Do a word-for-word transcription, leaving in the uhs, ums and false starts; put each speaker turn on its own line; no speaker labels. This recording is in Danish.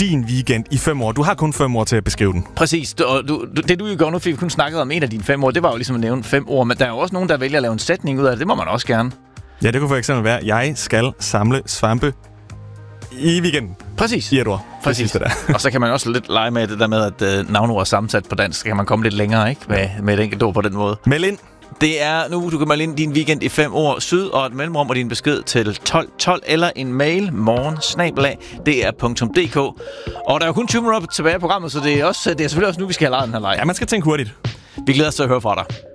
din weekend i fem år. Du har kun fem år til at beskrive den.
Præcis. Og du, du, det du jo gør nu, fik vi kun snakket om en af dine fem år. Det var jo ligesom at nævne fem ord. Men der er jo også nogen, der vælger at lave en sætning ud af det. Det må man også gerne.
Ja, det kunne for eksempel være, jeg skal samle svampe i weekenden.
Præcis.
I et ord.
Præcis. Det der. Og så kan man også lidt lege med det der med, at øh, navnord er sammensat på dansk. Så kan man komme lidt længere, ikke? Med, med et enkelt ord på den måde.
Meld ind.
Det er nu, du kan melde ind din weekend i fem år syd, og et mellemrum og din besked til tolv tolv, eller en mail morgen snabel-a d r punktum d k. Og der er jo kun tyve minutter tilbage i programmet, så det er, også, det er selvfølgelig også nu, vi skal have lejet den her leg.
Ja, man skal tænke hurtigt.
Vi glæder os til at høre fra dig.